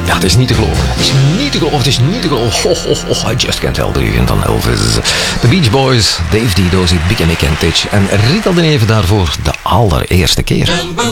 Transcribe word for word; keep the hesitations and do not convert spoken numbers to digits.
Ja, het is niet te geloven. Het is niet te geloven. Het is niet te geloven. Ho, ho, ho, I just can't help it van Elvis. The Beach Boys, Dave Di Dozy, Big and Mick and Titch. En Rita de Neve daarvoor de allereerste keer.